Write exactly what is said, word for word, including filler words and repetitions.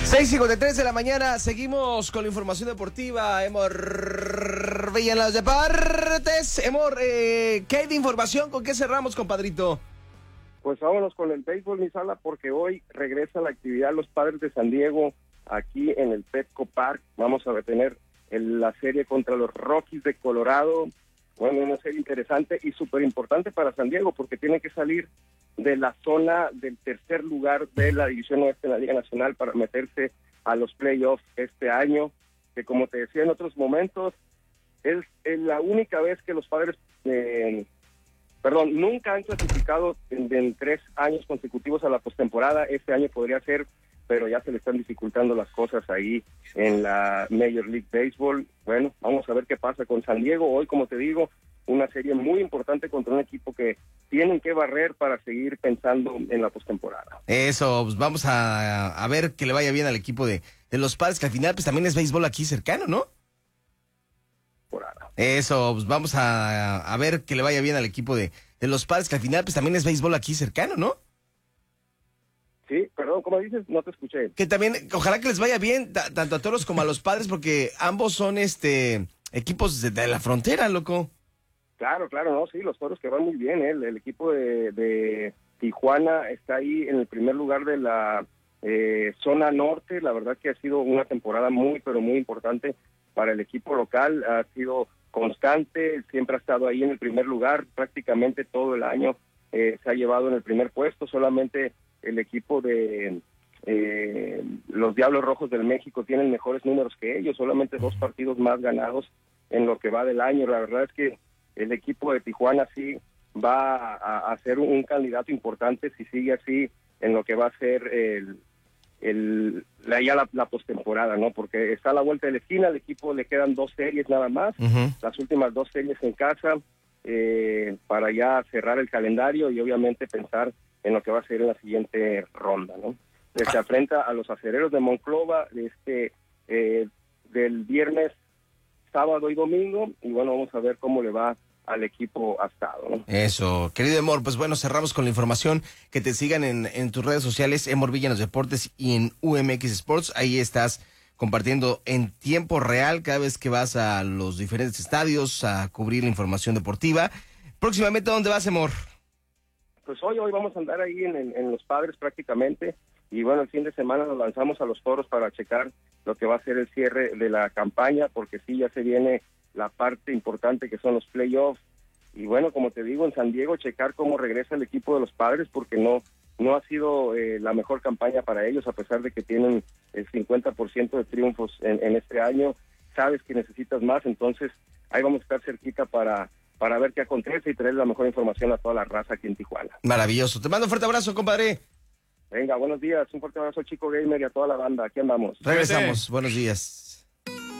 seis cincuenta y tres de la mañana, seguimos con la información deportiva. Emor Villa en los deportes. Emor, eh, ¿qué hay de información? ¿Con qué cerramos, compadrito? Pues vámonos con el béisbol, mi Sala, porque hoy regresa la actividad los Padres de San Diego aquí en el Petco Park. Vamos a tener el, la serie contra los Rockies de Colorado. Bueno, una serie interesante y súper importante para San Diego porque tiene que salir de la zona del tercer lugar de la División Oeste de la Liga Nacional para meterse a los playoffs este año, que como te decía en otros momentos, es, es la única vez que los Padres, eh, perdón, nunca han clasificado en, en tres años consecutivos a la postemporada. Este año podría ser, pero ya se le están dificultando las cosas ahí en la Major League Baseball. Bueno, vamos a ver qué pasa con San Diego. Hoy, como te digo, una serie muy importante contra un equipo que tienen que barrer para seguir pensando en la postemporada. Eso, pues vamos a, a ver que le vaya bien al equipo de, de los Padres, que al final pues también es béisbol aquí cercano, ¿no? Por ahora. Eso, pues vamos a, a ver que le vaya bien al equipo de, de los Padres, que al final pues también es béisbol aquí cercano, ¿no? Sí, perdón, ¿cómo dices? No te escuché. Que también, ojalá que les vaya bien, t- tanto a Toros como a los Padres, porque ambos son este equipos de, de la frontera, loco. Claro, claro, no, sí, los Toros que van muy bien, ¿eh? el, el equipo de, de Tijuana está ahí en el primer lugar de la eh, zona norte. La verdad que ha sido una temporada muy, pero muy importante para el equipo local. Ha sido constante, siempre ha estado ahí en el primer lugar, prácticamente todo el año eh, se ha llevado en el primer puesto. Solamente el equipo de eh, los Diablos Rojos del México tienen mejores números que ellos, solamente dos partidos más ganados en lo que va del año. La verdad es que el equipo de Tijuana sí va a, a ser un candidato importante si sigue así en lo que va a ser el, el la, ya la, la postemporada, ¿no? Porque está a la vuelta de la esquina, al equipo le quedan dos series nada más, uh-huh. las últimas dos series en casa, eh, para ya cerrar el calendario y obviamente pensar en lo que va a ser en la siguiente ronda, ¿no? Se enfrenta a los Acereros de Monclova este eh, del viernes, sábado y domingo, y bueno, vamos a ver cómo le va al equipo astado, ¿no? Eso, querido Emor, pues bueno, cerramos con la información. Que te sigan en, en tus redes sociales, Emor Villa en los deportes y en U M X Sports. Ahí estás compartiendo en tiempo real cada vez que vas a los diferentes estadios a cubrir la información deportiva. Próximamente, ¿dónde vas, Emor? Pues hoy, hoy vamos a andar ahí en, en, en Los Padres prácticamente, y bueno, el fin de semana nos lanzamos a los Toros para checar lo que va a ser el cierre de la campaña, porque sí, ya se viene la parte importante que son los playoffs, y bueno, como te digo, en San Diego checar cómo regresa el equipo de los Padres, porque no no ha sido eh, la mejor campaña para ellos, a pesar de que tienen el cincuenta por ciento de triunfos en, en este año. Sabes que necesitas más, entonces ahí vamos a estar cerquita para, para ver qué acontece y traer la mejor información a toda la raza aquí en Tijuana. Maravilloso, te mando un fuerte abrazo, compadre. Venga, buenos días, un fuerte abrazo, Chico Gamer, y a toda la banda, aquí andamos. Regresamos, buenos días.